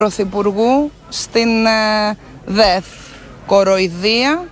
Πρωθυπουργού στην ΔΕΘ. Κοροϊδία,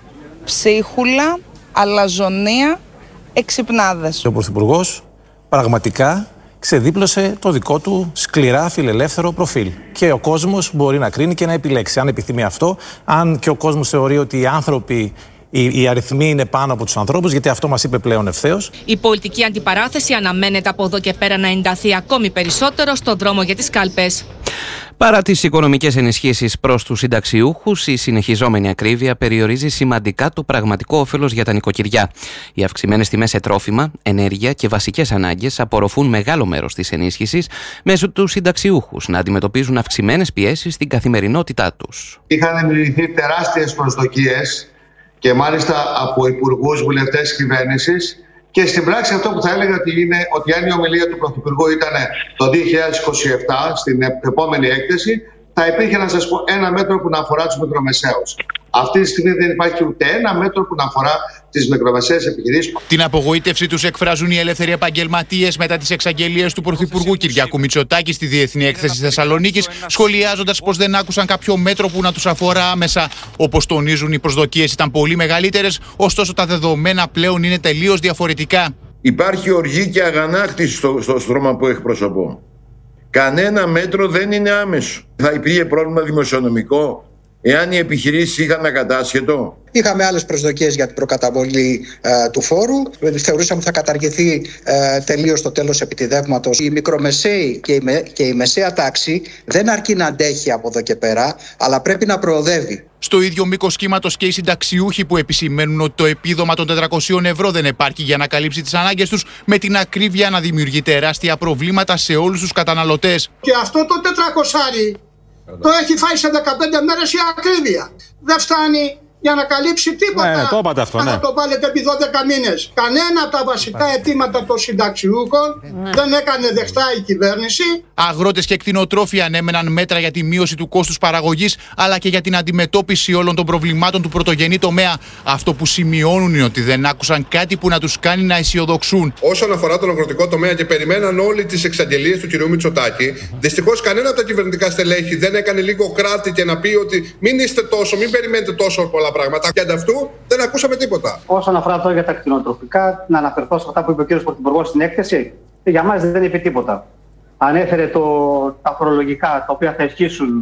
ψίχουλα, αλαζονία, εξυπνάδες. Ο Πρωθυπουργός πραγματικά ξεδίπλωσε το δικό του σκληρά φιλελεύθερο προφίλ. Και ο κόσμος μπορεί να κρίνει και να επιλέξει αν επιθυμεί αυτό, αν και ο κόσμος θεωρεί ότι οι άνθρωποι, οι αριθμοί είναι πάνω από τους ανθρώπους, γιατί αυτό μας είπε πλέον ευθέως. Η πολιτική αντιπαράθεση αναμένεται από εδώ και πέρα να ενταθεί ακόμη περισσότερο στον δρόμο για τις κάλπες. Παρά τις οικονομικές ενισχύσεις προς τους συνταξιούχους, η συνεχιζόμενη ακρίβεια περιορίζει σημαντικά το πραγματικό όφελος για τα νοικοκυριά. Οι αυξημένες τιμές σε τρόφιμα, ενέργεια και βασικές ανάγκες απορροφούν μεγάλο μέρος της ενίσχυσης, μέσω τους συνταξιούχους να αντιμετωπίζουν αυξημένες πιέσεις στην καθημερινότητά τους. Είχαν δημιουργηθεί τεράστιες προσδοκίες και μάλιστα από υπουργούς, βουλευτές της κυβέρνησης. Και στην πράξη αυτό που θα έλεγα ότι αν η ομιλία του Πρωθυπουργού ήταν το 2027 στην επόμενη έκθεση, θα υπήρχε, να σας πω, ένα μέτρο που να αφορά τους μικρομεσαίους. Αυτή τη στιγμή δεν υπάρχει ούτε ένα μέτρο που να αφορά τις μικρομεσαίες επιχειρήσεις. Την απογοήτευσή τους εκφράζουν οι ελεύθεροι επαγγελματίες μετά τις εξαγγελίες του Πρωθυπουργού Κυριάκου Μητσοτάκη στη Διεθνή Έκθεση Θεσσαλονίκης, σχολιάζοντας πως δεν άκουσαν κάποιο μέτρο που να τους αφορά άμεσα. Όπως τονίζουν, οι προσδοκίες ήταν πολύ μεγαλύτερες, ωστόσο τα δεδομένα πλέον είναι τελείως διαφορετικά. Υπάρχει οργή και αγανάκτηση στο στρώμα που εκπροσωπώ. Κανένα μέτρο δεν είναι άμεσο. Θα υπήρχε πρόβλημα δημοσιονομικό εάν οι επιχειρήσεις είχαν ακατάσχετο. Είχαμε άλλες προσδοκίες για την προκαταβολή του φόρου. Θεωρούσαμε ότι θα καταργηθεί τελείως το τέλος επιτιδεύματος. Οι μικρομεσαίοι και η μεσαία τάξη δεν αρκεί να αντέχει από εδώ και πέρα, αλλά πρέπει να προοδεύει. Στο ίδιο μήκος κύματος και οι συνταξιούχοι που επισημαίνουν ότι το επίδομα των 400 ευρώ δεν επάρκει για να καλύψει τις ανάγκες τους, με την ακρίβεια να δημιουργεί τεράστια προβλήματα σε όλους τους καταναλωτές. Και αυτό το 400 το έχει φάει σε 15 μέρες η ακρίβεια. Δεν φτάνει για να καλύψει τίποτα. Ναι, το είπατε αυτό, ναι. Να το βάλετε επί 12 μήνες. Κανένα από τα βασικά αιτήματα των συνταξιούχων δεν έκανε δεχτά η κυβέρνηση. Αγρότες και κτηνοτρόφοι ανέμεναν μέτρα για τη μείωση του κόστους παραγωγής, αλλά και για την αντιμετώπιση όλων των προβλημάτων του πρωτογενή τομέα. Αυτό που σημειώνουν είναι ότι δεν άκουσαν κάτι που να τους κάνει να αισιοδοξούν. Όσον αφορά τον αγροτικό τομέα, και περιμέναν όλοι τις εξαγγελίες του κ. Μητσοτάκη, δυστυχώς κανένα από τα κυβερνητικά στελέχη δεν έκανε λίγο κράτη και να πει ότι μην είστε τόσο, μην περιμένετε τόσο πολλά πράγματα. Και ανταυτού δεν ακούσαμε τίποτα. Όσον αφορά τώρα για τα κτηνοτροφικά, να αναφερθώ σε αυτά που είπε ο κ. Πρωθυπουργός στην έκθεση, για μας δεν είπε τίποτα. Ανέφερε τα φορολογικά, τα οποία θα ισχύσουν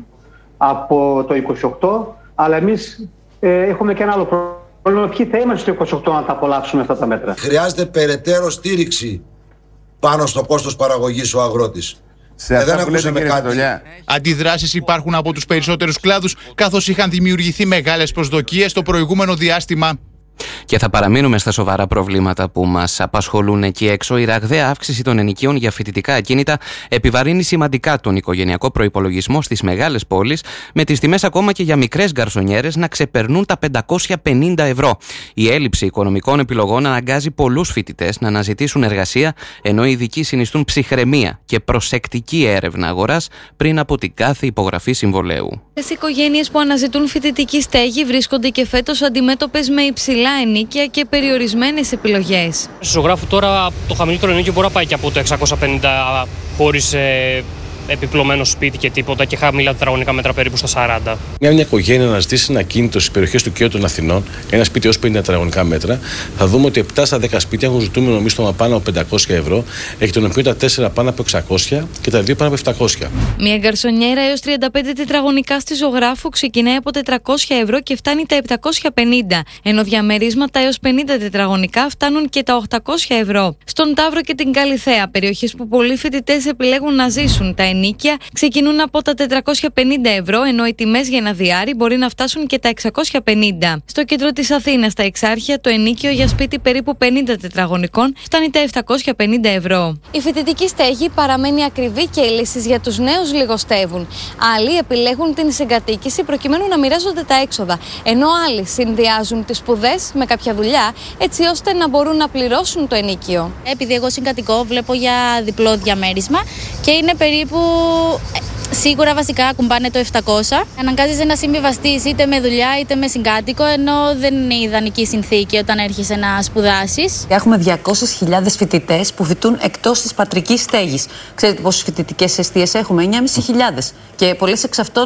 από το 28, αλλά εμείς έχουμε και ένα άλλο πρόβλημα. Ποιοι θα είμαστε στο 28 να τα απολαύσουμε αυτά τα μέτρα? Χρειάζεται περαιτέρω στήριξη πάνω στο κόστος παραγωγής ο αγρότης. Δεν ακούσαμε κάτι. Αντιδράσεις υπάρχουν από τους περισσότερους κλάδους, καθώς είχαν δημιουργηθεί μεγάλες προσδοκίες το προηγούμενο διάστημα. Και θα παραμείνουμε στα σοβαρά προβλήματα που μας απασχολούν εκεί έξω. Η ραγδαία αύξηση των ενοικίων για φοιτητικά ακίνητα επιβαρύνει σημαντικά τον οικογενειακό προϋπολογισμό στις μεγάλες πόλεις, με τις τιμές ακόμα και για μικρές γκαρσονιέρες να ξεπερνούν τα 550 ευρώ. Η έλλειψη οικονομικών επιλογών αναγκάζει πολλούς φοιτητές να αναζητήσουν εργασία, ενώ οι ειδικοί συνιστούν ψυχραιμία και προσεκτική έρευνα αγοράς πριν από την κάθε υπογραφή συμβολαίου. Οι οικογένειες που αναζητούν φοιτητική στέγη βρίσκονται και φέτος αντιμέτωπες με υψηλά ενίκια και περιορισμένες επιλογές. Στο ζωγράφου τώρα το χαμηλότερο ενίκιο μπορεί να πάει και από το 650 χωρίς επιπλωμένο σπίτι και τίποτα, και χαμηλά τετραγωνικά μέτρα περίπου στα 40. Μια οικογένεια να ζητήσει ένα κίνητο στις περιοχές του κέντρου των Αθηνών, ένα σπίτι έως 50 τετραγωνικά μέτρα, θα δούμε ότι 7 στα 10 σπίτια έχουν ζητούμενο μίσθωμα πάνω από 500 ευρώ, εκ των οποίων τα 4 πάνω από 600 και τα 2 πάνω από 700. Μια γκαρσονιέρα έως 35 τετραγωνικά στη Ζωγράφου ξεκινάει από 400 ευρώ και φτάνει τα 750, ενώ διαμερίσματα έως 50 τετραγωνικά φτάνουν και τα 800 ευρώ. Στον Ταύρο και την Καλιθέα, περιοχές που πολλοί φοιτητές επιλέγουν να ζήσουν, τα ενίκια ξεκινούν από τα 450 ευρώ, ενώ οι τιμές για ένα διάρρη μπορεί να φτάσουν και τα 650. Στο κέντρο της Αθήνας, στα Εξάρχεια, το ενίκιο για σπίτι περίπου 50 τετραγωνικών φτάνει τα 750 ευρώ. Η φοιτητική στέγη παραμένει ακριβή και οι λύσεις για τους νέους λιγοστεύουν. Άλλοι επιλέγουν την συγκατοίκηση προκειμένου να μοιράζονται τα έξοδα, ενώ άλλοι συνδυάζουν τις σπουδές με κάποια δουλειά, έτσι ώστε να μπορούν να πληρώσουν το ενίκιο. Επειδή εγώ συγκατοικώ, βλέπω για διπλό διαμέρισμα και είναι περίπου Σίγουρα βασικά ακουμπάνε το 700. Αναγκάζεσαι να συμβιβαστείς είτε με δουλειά είτε με συγκάτοικο, ενώ δεν είναι ιδανική συνθήκη όταν έρχεσαι να σπουδάσεις. Έχουμε 200.000 φοιτητές που φοιτούν εκτός της πατρικής στέγης. Ξέρετε πόσες φοιτητικές εστίες έχουμε? 9.500. Και πολλές εξ αυτών